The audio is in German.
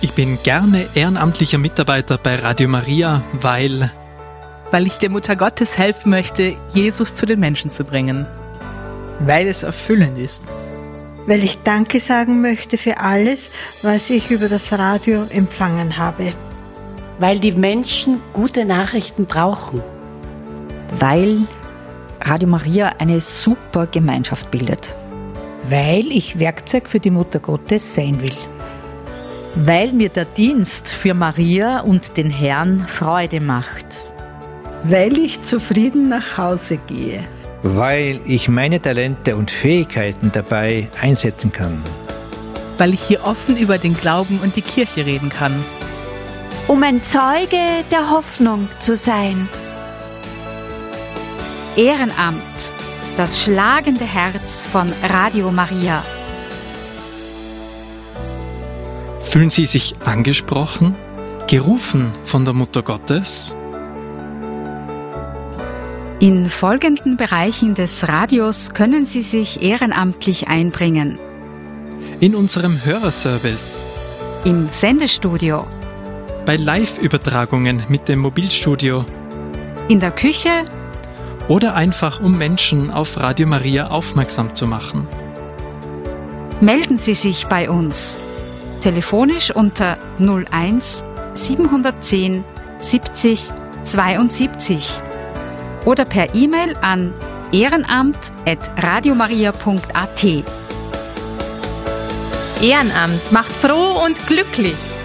Ich bin gerne ehrenamtlicher Mitarbeiter bei Radio Maria, weil ich der Mutter Gottes helfen möchte, Jesus zu den Menschen zu bringen. Weil es erfüllend ist. Weil ich Danke sagen möchte für alles, was ich über das Radio empfangen habe. Weil die Menschen gute Nachrichten brauchen. Weil Radio Maria eine super Gemeinschaft bildet. Weil ich Werkzeug für die Mutter Gottes sein will. Weil mir der Dienst für Maria und den Herrn Freude macht. Weil ich zufrieden nach Hause gehe. Weil ich meine Talente und Fähigkeiten dabei einsetzen kann. Weil ich hier offen über den Glauben und die Kirche reden kann. Um ein Zeuge der Hoffnung zu sein. Ehrenamt, das schlagende Herz von Radio Maria. Fühlen Sie sich angesprochen, gerufen von der Mutter Gottes? In folgenden Bereichen des Radios können Sie sich ehrenamtlich einbringen. In unserem Hörerservice. Im Sendestudio. Bei Live-Übertragungen mit dem Mobilstudio. In der Küche. Oder einfach, um Menschen auf Radio Maria aufmerksam zu machen. Melden Sie sich bei uns. Telefonisch unter 01 710 70 72 oder per E-Mail an ehrenamt@radiomaria.at. Ehrenamt macht froh und glücklich.